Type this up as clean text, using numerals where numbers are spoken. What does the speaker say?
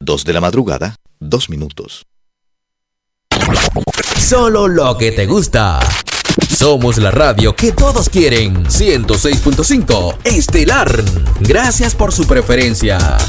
2 de la madrugada, 2 minutos. Solo lo que te gusta. Somos la radio que todos quieren. 106.5 Estelar. Gracias por su preferencia.